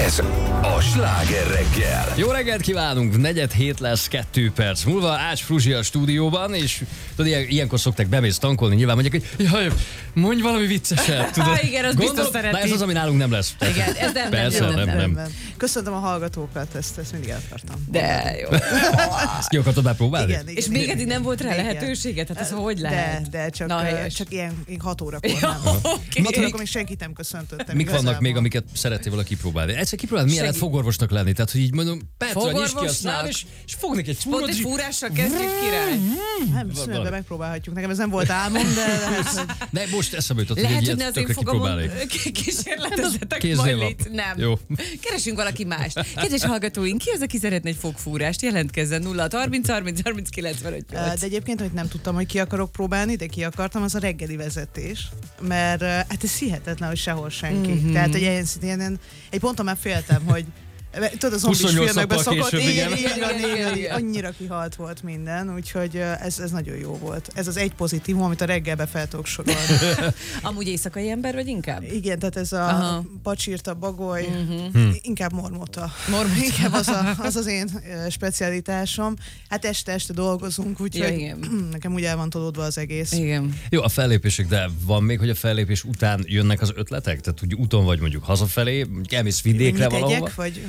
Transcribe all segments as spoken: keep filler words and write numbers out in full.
Ez a Sláger reggel. Jó reggelt kívánunk, negyed hét lesz, kettő perc múlva. Ács Fruzsi a stúdióban, és tudod, ilyen, ilyenkor szokták bemész tankolni, nyilván mondják, hogy jaj, mondj valami vicceset, tudod. Ah, igen, az biztos szereti. Na ez az, ami nálunk nem lesz. Igen, ez nem, Persze, nem, nem, nem, nem. nem. Köszöntöm a hallgatókat, ezt, ezt mindig eltartam. De jó. Ezt ki akartad már próbálni? Igen, igen, És még igen, eddig nem volt rá igen. lehetőséget? Hát ez hogy lehet? De, de csak, Na, uh, csak ilyen, ilyen hat órakor Jó, nem. oké. Hat órakor még senkit nem köszöntöttem. Mik vannak igazából. még, amiket szeretnél valaki kipróbálni? Egyszer kipróbálni, milyen lehet Segít. fogorvosnak lenni? Tehát, hogy így mondom, Petra, nyisd ki a Fogorvosnak? szám, és, és fognak egy Pont fúrot, egy és fúrással kezdjük, király. Nem, szünetben megpróbálhatjuk. Nekem ez nem volt álmom, de lehet, hogy... ne, most eszembe jutott, hogy egy Lehet, hogy ne ilyet az én tökre fogamon kipróbálni. kísérletezetek Kéznél majd van. itt. Nem. Jó. Keresünk valaki mást. Kedves hallgatóink, ki az, aki szeretne egy fogfúrást? Jelentkezzen nulla harminc harminc harminc kilencvenöt. De egyébként, hogy nem tudtam, hogy ki akarok próbálni, de ki akartam, az a reggeli vezetés. Mert uh, hát ez hihetetlen, hogy sehol senki. Mhm. Tehát, hogy ilyen, ilyen, egy ponton már féltem, hogy tudod, a zombis huszonnyolc filmekben nappal szokott, később, igen, igen. igen, Igen, igen, igen, igen. annyira kihalt volt minden, úgyhogy uh, ez, ez nagyon jó volt. Ez az egy pozitívum, amit a reggelbe fel tudok sorolni. Amúgy éjszakai ember vagy inkább? Igen, tehát ez a Aha. pacsirta, bagoly, Uh-huh. inkább mormota. Mormota. Inkább az, a, az az én ö, specialitásom. Hát este-este dolgozunk, úgyhogy Ja, igen. nekem úgy el van tolódva az egész. Igen. Jó, a fellépések, de van még, hogy a fellépés után jönnek az ötletek? Tehát, hogy úton vagy mondjuk hazafelé, mondjuk elmész vidékre Mit valahova? tegyek, vagy...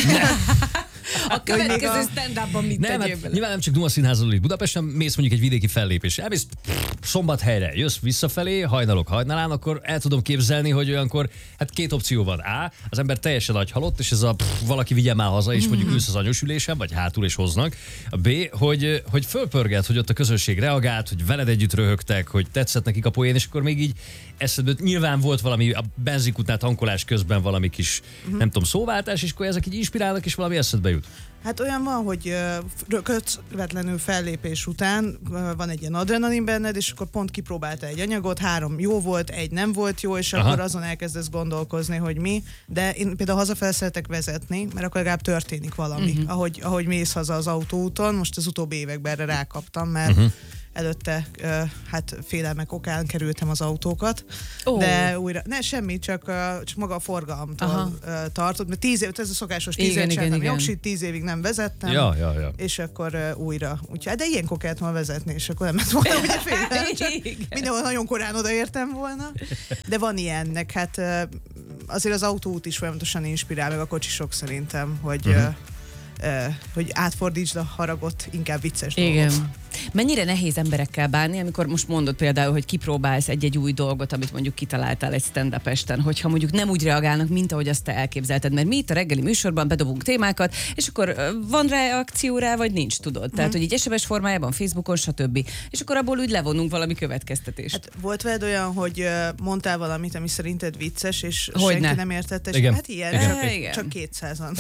A következő a- stand-upban mit Nem, tegyél hát bele? nyilván nem csak Duma Színházon, itt Budapesten mész mondjuk egy vidéki fellépés. Elmész Szombathelyre, jössz visszafelé, hajnalok hajnalán, akkor el tudom képzelni, hogy olyankor, hát két opció van. A, az ember teljesen agyhalott, és ez a pff, valaki vigye már haza, és mondjuk ülsz az anyósülésen, vagy hátul és hoznak. A B, hogy, hogy fölpörget, hogy ott a közönség reagált, hogy veled együtt röhögtek, hogy tetszett nekik a poén, és akkor még így eszedbe, nyilván volt valami a benzinkutnál tankolás közben valami kis, uh-huh. nem tudom, szóváltás, és akkor ezek így inspirálnak, és valami eszedbe jut. Hát olyan van, hogy ö, közvetlenül fellépés után ö, van egy ilyen adrenalin benned, és akkor pont kipróbálta egy anyagot, három jó volt, egy nem volt jó, és Aha. akkor azon elkezdesz gondolkozni, hogy mi. De én például hazafelé szeretek vezetni, mert akkor legalább történik valami, uh-huh. ahogy, ahogy mész haza az autóúton. Most az utóbbi években erre rákaptam, mert uh-huh. előtte uh, hát félelmek okán kerültem az autókat, Ó. de újra, ne semmi, csak, uh, csak maga a forgalomtól Aha. uh, tartott, mert tíz év, ez a szokásos tíz Igen, évet igen, csináltam igen. jogsit, tíz évig nem vezettem, Ja, ja, ja. és akkor uh, újra. Úgyhogy, de ilyenkor kellett volna vezetni, és akkor nem lett volna ugye félelem, csak Igen. mindenhol nagyon korán odaértem volna. De van ilyennek, hát uh, azért az autóút is folyamatosan inspirál, meg a kocsisok szerintem, hogy, uh-huh. uh, uh, hogy átfordítsd a haragot inkább vicces dolgok. Igen. Mennyire nehéz emberekkel bánni, amikor most mondod például, hogy kipróbálsz egy-egy új dolgot, amit mondjuk kitaláltál egy stand-up esten, hogyha mondjuk nem úgy reagálnak, mint ahogy azt te elképzelted, mert mi itt a reggeli műsorban bedobunk témákat, és akkor ö, van reakció rá, vagy nincs, tudod? Tehát, hogy így es em es formájában, Facebookon, stb. És akkor abból úgy levonunk valami következtetést. Hát volt veled olyan, hogy uh, mondtál valamit, ami szerinted vicces, és Hogyne. senki nem értette, és Igen. hát ilyen, Igen. csak, Igen. csak kétszázan.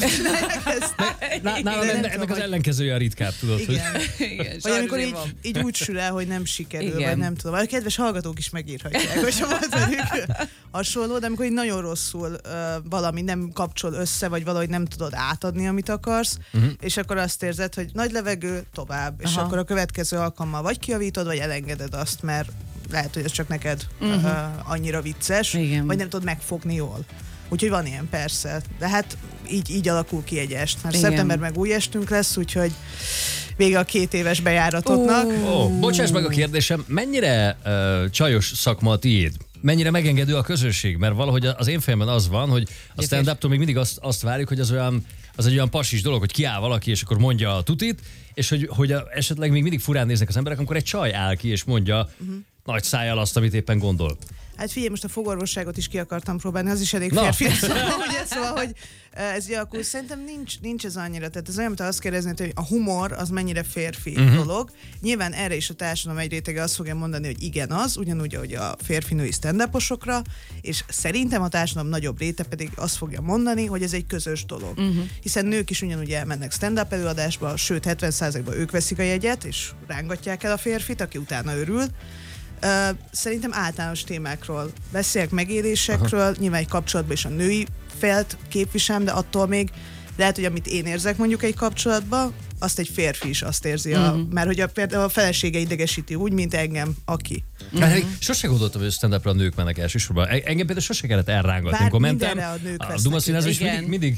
Nálam De nem ennek, tudom, ennek az hogy- ellenkezője a ritkább, tudod, hogy... Igen. Igen, Vagy amikor sajnos így, van. így úgy sül el, hogy nem sikerül, Igen. vagy nem tudom. A kedves hallgatók is megírhatják, hogyha volt velük hasonló, de amikor így nagyon rosszul uh, valami nem kapcsol össze, vagy valahogy nem tudod átadni, amit akarsz, uh-huh. és akkor azt érzed, hogy nagy levegő, tovább, és Aha. akkor a következő alkalommal vagy kijavítod, vagy elengeded azt, mert lehet, hogy ez csak neked Uh-huh. uh, annyira vicces, Igen. vagy nem tudod megfogni jól. Úgyhogy van ilyen, persze. De hát így, így alakul ki egy est. Mert Igen. szeptember meg új estünk lesz, úgyhogy vége a két éves bejáratodnak. Ó. Ó, bocsáss meg a kérdésem, mennyire uh, csajos szakma a tiéd? Mennyire megengedő a közönség? Mert valahogy az én fejemben az van, hogy a stand-uptól még mindig azt, azt várjuk, hogy az olyan, az egy olyan pasis dolog, hogy kiáll valaki, és akkor mondja a tutit, és hogy, hogy a, esetleg még mindig furán néznek az emberek, amikor egy csaj áll ki, és mondja uh-huh. nagy szájjal azt, amit éppen gondol. Hát figyelj, most a fogorvosságot is ki akartam próbálni, az is elég Na. férfi. Szóval, ugye, szóval, hogy ez alakul. Szerintem nincs, nincs ez annyira. Tehát ez olyan, mint azt kérdezni, hogy a humor az mennyire férfi uh-huh. dolog. Nyilván erre is a társadalom egy rétege azt fogja mondani, hogy igen az, ugyanúgy, ahogy a férfi-női stand-uposokra, és szerintem a társadalom nagyobb réte pedig azt fogja mondani, hogy ez egy közös dolog. Uh-huh. Hiszen nők is ugyanúgy elmennek stand-up előadásba, sőt hetven százalékban ők veszik a jegyet, és rángatják el a férfit, aki utána örül. Uh, szerintem általános témákról beszélek, megélésekről, Aha. nyilván egy kapcsolatban is a női félt képviselem, de attól még lehet, hogy amit én érzek mondjuk egy kapcsolatban, azt egy férfi is azt érzi, mm-hmm. a, mert hogy a, például a felesége idegesíti úgy, mint engem, aki. Mm-hmm. Hát, sose gondoltam, hogy stand-upra a nők mennek elsősorban. Engem például sose kellett elrángatni, Bár amikor mentem. mindenre a nők A vesznek. Duma Színházban is Igen. mindig, mindig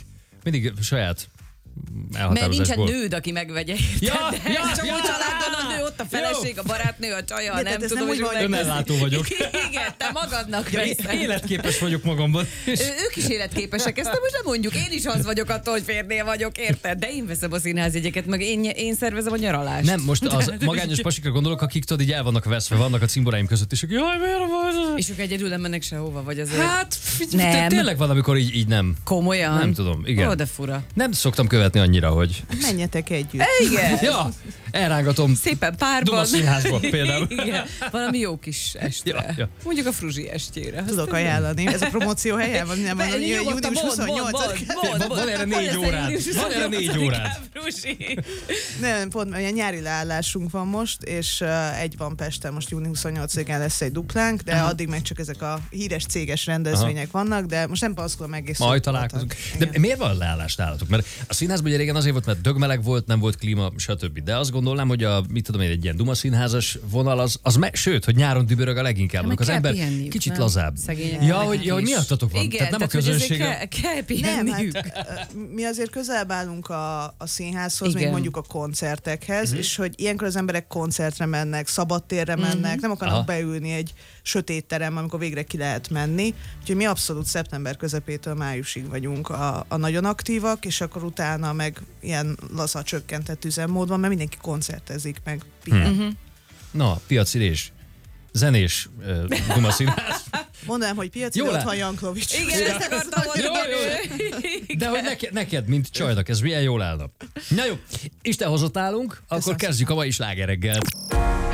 mindig saját Mert elhatározásból. nincsen nőd, aki megvegye. Ja, érted? ja, Csak ja, úgy családon a nő, ott a feleség, a barátnő, a csaja, De nem tehát ez tudom, nem hogy úgy van, meg- Önellátó vagyok. Igen, te magadnak Ja, veszed. életképes vagyok magamban. Ő- Ők is életképesek, ezt nem most nem mondjuk. Én is az vagyok attól, hogy férnél vagyok, érted? De én veszem a színházjegyeket, meg én, én szervezem a nyaralást. Nem, most az magányos pasikra gondolok, akik tudod, így el vannak veszve, vannak a cimboráim között, és akik, jaj, miért van? És ők egyedül nem mennek sehova, vagy azért... Hát, figy- Nem. tényleg van, amikor így, így nem. Komolyan? Nem tudom, igen. Ó, de fura. Nem szoktam követni annyira, hogy... Menjetek együtt. Igen. Ja, elrángatom Szépen párban. Duma színházba például. Igen. Valami jó kis estre. Ja, ja. Mondjuk a Fruzsi estjére. Tudok ajánlani. Ez a promóció helye van, nem mondom, hogy június huszonnyolcadikán. Van- van erre négy órád. Van erre négy órád. Fruzsi. Nem, pont olyan nyári leállásunk van most, és uh, egy van Pesten, most június huszonnyolcadikán lesz egy duplánk, de Aha. addig meg csak ezek a híres céges rendezvények Aha. vannak, de most nem panaszkodom, egész Majd jók találkozunk. voltak. De Igen. miért van leállás nálatok? Mert a színházban ugye régen azért volt, mert dögmeleg volt, nem volt klíma, stb. De azt gondolnám, hogy a, mit tudom én, egy ilyen Duma színházas vonal, az, az me, sőt, hogy nyáron dübörög a leginkább, meg amikor az kell ember pihenniük, kicsit nem? lazább. Szegények Ja, nekik hogy, ja, hogy is. miattatok van. Igen, tehát nem a hogy azért közönségem. Kell, kell Nem, pihenniük. hát ö, mi azért közelebb állunk a, a színházhoz, Igen. még mondjuk a koncertekhez, uh-huh. és hogy ilyenkor az emberek koncertre mennek, szabadtérre mennek, uh-huh. nem akarnak Aha. beülni egy sötét terembe, amikor végre ki lehet menni. Úgyhogy mi abszolút szeptember közepétől májusig vagyunk a, a nagyon aktívak, és akkor utána meg ilyen laza csökkentett üzemmódban, mert mindenki koncertezik, meg pihen. Hmm. Na, piacirés, zenés uh, Duma színház. Mondanám, hogy piaci, Jó de ott le- van Jankovics. Igen, ezt akartam Jó, mondani. De hogy neked, neked, mint csajnak, ez milyen jól állna. Na jó, Isten hozott állunk, akkor Köszönöm. kezdjük a mai slágerreggelt.